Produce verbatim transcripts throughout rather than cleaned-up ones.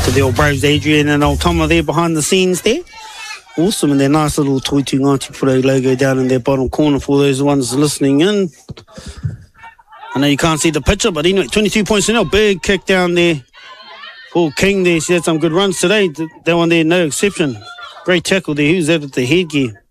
to the old Braves, Adrian and old Tomo there behind the scenes there. Awesome, and their nice little Toi Tungati Puro logo down in their bottom corner for those ones listening in. I know you can't see the picture, but anyway, twenty-two points to nil. Big kick down there for King there. She had some good runs today. That one there, no exception. Great tackle there. Who's that at the headgear?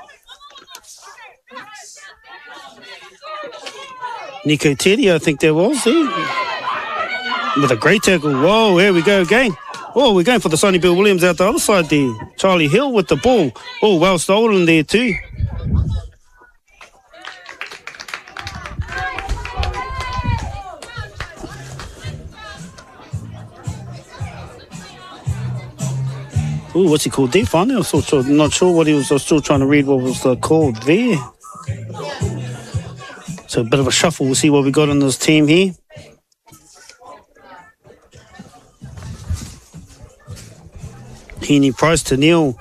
Nico Teddy, I think that was there. With a great tackle. Whoa, here we go again. Oh, we're going for the Sonny Bill Williams out the other side there. Charlie Hill with the ball. Oh, well stolen there too. Oh, what's he called there, finally? I'm still not sure what he was. I was still trying to read what was uh, called there. So a bit of a shuffle. We'll see what we got in this team here. Heaney Price to Neil.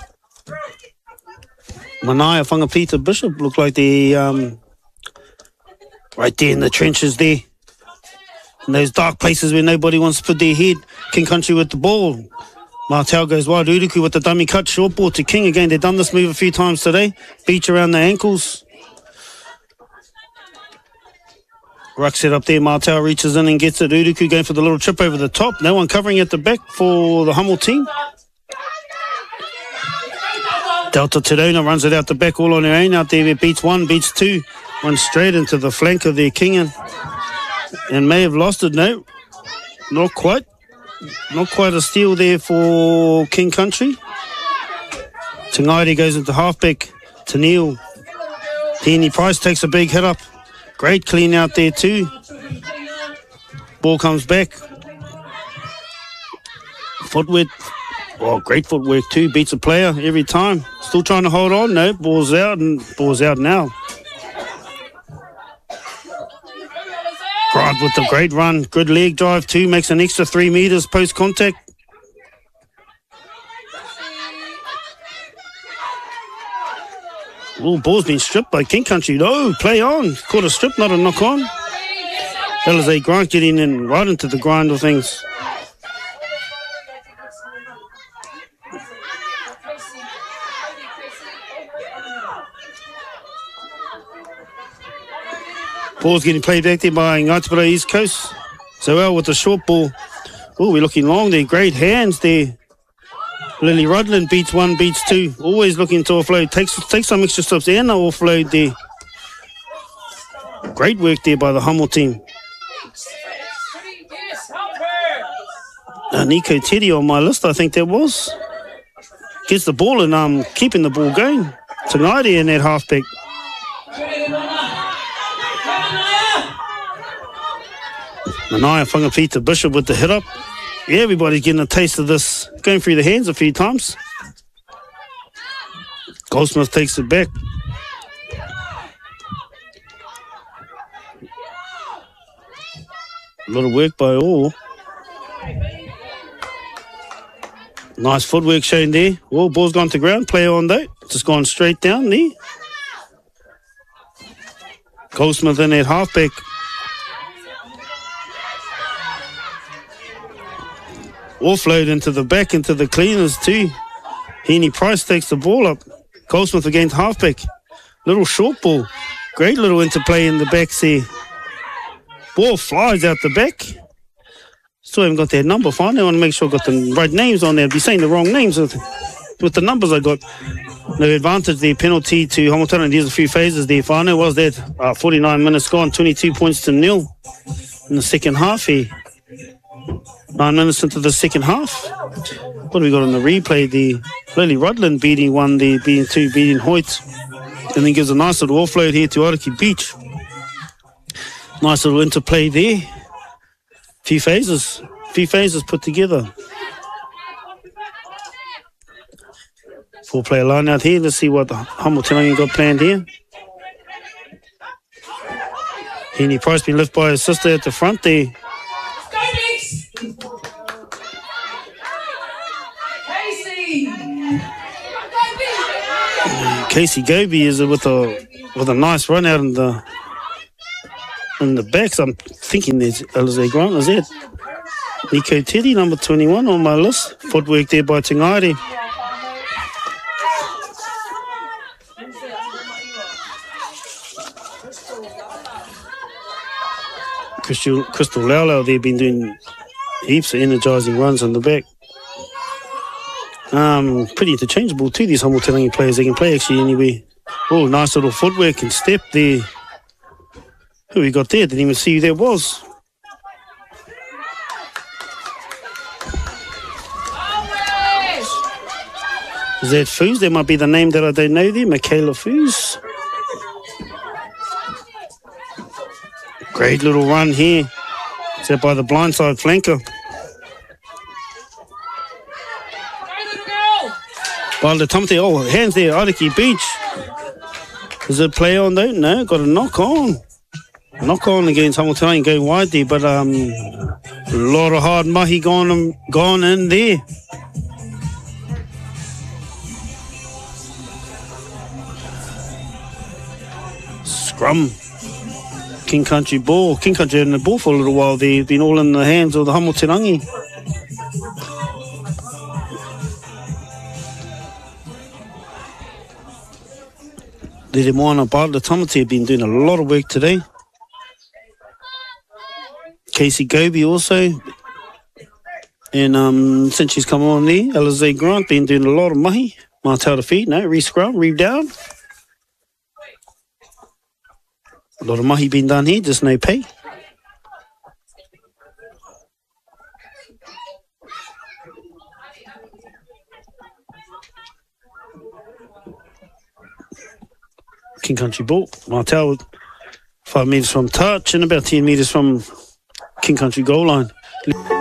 Manaya Whangapita Bishop look like they um, right there in the trenches there. In those dark places where nobody wants to put their head. King Country with the ball. Martel goes wide. Uruku with the dummy cut. Short ball to King again. They've done this move a few times today. Beach around the ankles. Ruck set up there. Martel reaches in and gets it. Uruku going for the little chip over the top. No one covering at the back for the Hummel team. Delta Tadona runs it out the back all on her own out there. It beats one, beats two. One straight into the flank of their king and, and may have lost it. No, not quite. Not quite a steal there for King Country. Tangaiti goes into halfback to Neil. Heaney Price takes a big hit up. Great clean out there too. Ball comes back. Footwork. Oh, great footwork too. Beats a player every time. Still trying to hold on. No, ball's out and ball's out now. Grant with the great run. Good leg drive too. Makes an extra three metres post contact. Oh, ball's been stripped by King Country. No, play on. Caught a strip, not a knock on. That is a Grant getting in right into the grind of things. Ball's getting played back there by Ngaitapura East Coast. So well with the short ball. Oh, we're looking long there. Great hands there. Lily Rudland beats one, beats two. Always looking to offload. Takes, takes some extra stops and an offload there. Great work there by the Hummel team. Uh, Nico Teddy on my list, I think that was. Gets the ball and um, keeping the ball going. Tangaiti in that halfback. Manaya Whangapita Bishop with the hit up. Yeah, everybody's getting a taste of this. Going through the hands a few times. Goldsmith takes it back. A little work by all. Nice footwork shown there. Oh, ball's gone to ground. Play on though. Just gone straight down there. Goldsmith in that halfback. Offload into the back, into the cleaners too. Heaney Price takes the ball up. Goldsmith against halfback. Little short ball. Great little interplay in the back there. Ball flies out the back. Still haven't got their number fine. I want to make sure I got the right names on there. I'd be saying the wrong names with, with the numbers I got. No advantage there. Penalty to Hamilton. And there's a few phases there. Final was that uh, forty-nine minutes gone. twenty-two points to nil in the second half here. Nine minutes into the second half. What do we got on the replay? The Lily Rudland beating one, the beating two, beating Hoyt. And then gives a nice little offload here to Araki Beach. Nice little interplay there. Few phases. Few phases put together. Four player line out here. Let's see what the Hamiltonian got planned here. Heaney Price being lifted by his sister at the front there. Casey Goby is with a with a nice run out in the in the back. So I'm thinking there's Alize Grant. Is it? Nico Teddy, number twenty-one on my list. Footwork there by Tingari. Crystal, Crystal Laulau, they've been doing heaps of energising runs on the back. Um, pretty interchangeable too, these Hamiltonian players. They can play actually anywhere. Oh, nice little footwork and step there. Who we got there? Didn't even see who there was. Is that Foos? That might be the name that I don't know there. Michaela Foos. Great little run here. It's out by the blindside flanker. Balda Tamate. Oh, hands there. Ariki Beach. Is it play on though? No, got a knock on. Knock on against Hamilton going wide there, but um, a lot of hard mahi gone, gone in there. Scrum. King Country ball. King Country had the ball for a little while there. Been all in the hands of the Hamiltonangi. Lere Moana Bartla Tamati have been doing a lot of work today. Casey Goby also. And um, since she's come on there, Alize Grant been doing a lot of mahi. Martel to feet, no, re-scrum, re-down. A lot of mahi been done here, just no pay. King Country ball. Martel, five metres from touch and about ten metres from King Country goal line.